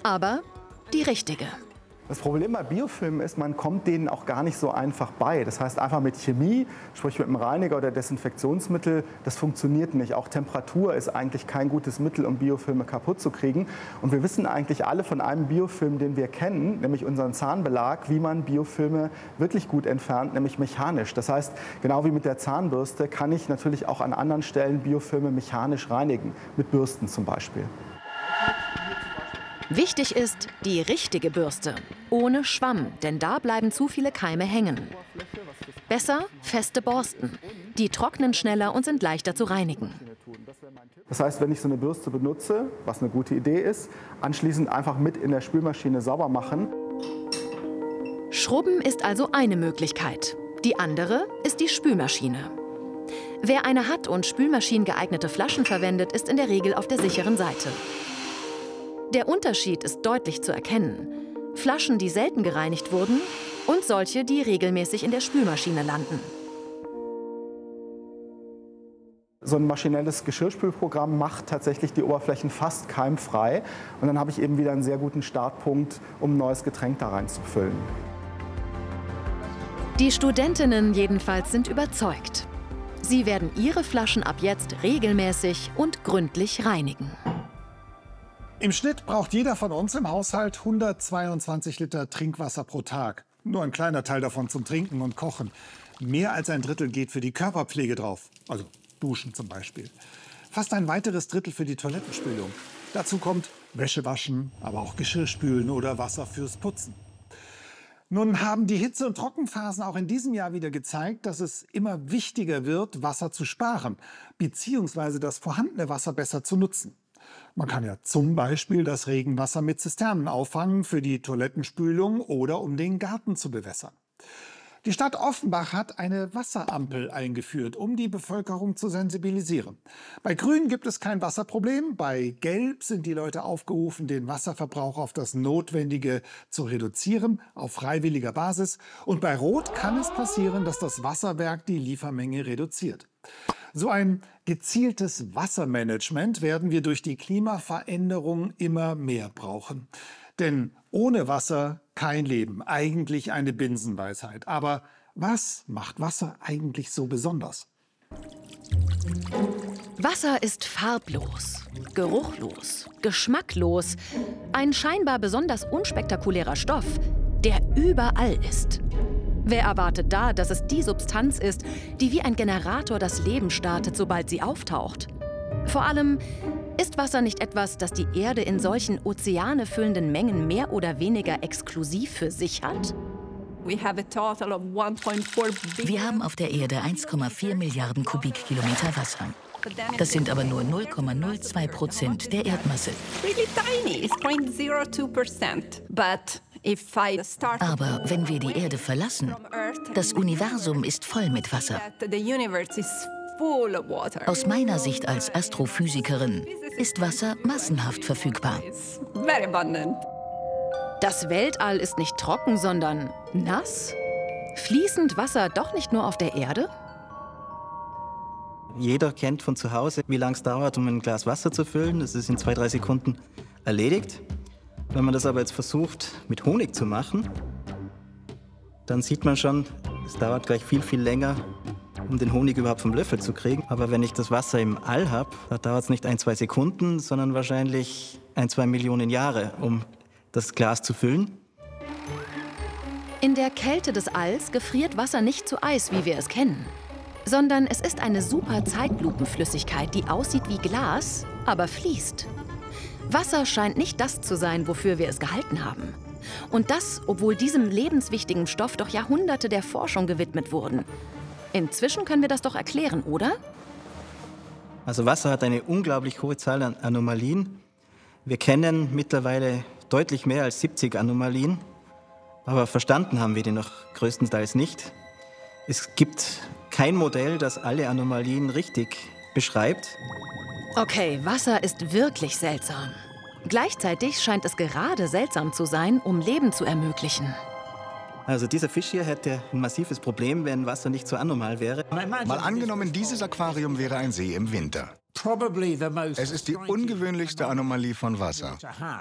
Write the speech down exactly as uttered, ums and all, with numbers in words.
aber die richtige. Das Problem bei Biofilmen ist, man kommt denen auch gar nicht so einfach bei. Das heißt, einfach mit Chemie, sprich mit einem Reiniger oder Desinfektionsmittel, das funktioniert nicht. Auch Temperatur ist eigentlich kein gutes Mittel, um Biofilme kaputt zu kriegen. Und wir wissen eigentlich alle von einem Biofilm, den wir kennen, nämlich unseren Zahnbelag, wie man Biofilme wirklich gut entfernt, nämlich mechanisch. Das heißt, genau wie mit der Zahnbürste kann ich natürlich auch an anderen Stellen Biofilme mechanisch reinigen, mit Bürsten zum Beispiel. Wichtig ist die richtige Bürste, ohne Schwamm, denn da bleiben zu viele Keime hängen. Besser feste Borsten, die trocknen schneller und sind leichter zu reinigen. Das heißt, wenn ich so eine Bürste benutze, was eine gute Idee ist, anschließend einfach mit in der Spülmaschine sauber machen. Schrubben ist also eine Möglichkeit. Die andere ist die Spülmaschine. Wer eine hat und spülmaschinengeeignete Flaschen verwendet, ist in der Regel auf der sicheren Seite. Der Unterschied ist deutlich zu erkennen. Flaschen, die selten gereinigt wurden, und solche, die regelmäßig in der Spülmaschine landen. So ein maschinelles Geschirrspülprogramm macht tatsächlich die Oberflächen fast keimfrei. Und dann habe ich eben wieder einen sehr guten Startpunkt, um ein neues Getränk da reinzufüllen. Die Studentinnen jedenfalls sind überzeugt. Sie werden ihre Flaschen ab jetzt regelmäßig und gründlich reinigen. Im Schnitt braucht jeder von uns im Haushalt hundertzweiundzwanzig Liter Trinkwasser pro Tag. Nur ein kleiner Teil davon zum Trinken und Kochen. Mehr als ein Drittel geht für die Körperpflege drauf, also Duschen zum Beispiel. Fast ein weiteres Drittel für die Toilettenspülung. Dazu kommt Wäsche waschen, aber auch Geschirrspülen oder Wasser fürs Putzen. Nun haben die Hitze- und Trockenphasen auch in diesem Jahr wieder gezeigt, dass es immer wichtiger wird, Wasser zu sparen, beziehungsweise das vorhandene Wasser besser zu nutzen. Man kann ja zum Beispiel das Regenwasser mit Zisternen auffangen für die Toilettenspülung oder um den Garten zu bewässern. Die Stadt Offenbach hat eine Wasserampel eingeführt, um die Bevölkerung zu sensibilisieren. Bei Grün gibt es kein Wasserproblem, bei Gelb sind die Leute aufgerufen, den Wasserverbrauch auf das Notwendige zu reduzieren, auf freiwilliger Basis. Und bei Rot kann es passieren, dass das Wasserwerk die Liefermenge reduziert. So ein gezieltes Wassermanagement werden wir durch die Klimaveränderung immer mehr brauchen. Denn ohne Wasser kein Leben, eigentlich eine Binsenweisheit. Aber was macht Wasser eigentlich so besonders? Wasser ist farblos, geruchlos, geschmacklos. Ein scheinbar besonders unspektakulärer Stoff, der überall ist. Wer erwartet da, dass es die Substanz ist, die wie ein Generator das Leben startet, sobald sie auftaucht? Vor allem, ist Wasser nicht etwas, das die Erde in solchen Ozeane füllenden Mengen mehr oder weniger exklusiv für sich hat? Wir haben auf der Erde eins Komma vier Milliarden Kubikkilometer Wasser. Das sind aber nur null Komma null zwei Prozent der Erdmasse. Aber wenn wir die Erde verlassen, das Universum ist voll mit Wasser. Aus meiner Sicht als Astrophysikerin ist Wasser massenhaft verfügbar. Das Weltall ist nicht trocken, sondern nass? Fließend Wasser doch nicht nur auf der Erde? Jeder kennt von zu Hause, wie lange es dauert, um ein Glas Wasser zu füllen. Das ist in zwei, drei Sekunden erledigt. Wenn man das aber jetzt versucht, mit Honig zu machen, dann sieht man schon, es dauert gleich viel, viel länger, um den Honig überhaupt vom Löffel zu kriegen. Aber wenn ich das Wasser im All habe, da dauert es nicht ein, zwei Sekunden, sondern wahrscheinlich ein, zwei Millionen Jahre, um das Glas zu füllen. In der Kälte des Alls gefriert Wasser nicht zu Eis, wie wir es kennen, sondern es ist eine super Zeitlupenflüssigkeit, die aussieht wie Glas, aber fließt. Wasser scheint nicht das zu sein, wofür wir es gehalten haben. Und das, obwohl diesem lebenswichtigen Stoff doch Jahrhunderte der Forschung gewidmet wurden. Inzwischen können wir das doch erklären, oder? Also Wasser hat eine unglaublich hohe Zahl an Anomalien. Wir kennen mittlerweile deutlich mehr als siebzig Anomalien, aber verstanden haben wir die noch größtenteils nicht. Es gibt kein Modell, das alle Anomalien richtig beschreibt. Okay, Wasser ist wirklich seltsam. Gleichzeitig scheint es gerade seltsam zu sein, um Leben zu ermöglichen. Also dieser Fisch hier hätte ein massives Problem, wenn Wasser nicht so anormal wäre. Mal angenommen, dieses Aquarium wäre ein See im Winter. Es ist die ungewöhnlichste Anomalie von Wasser.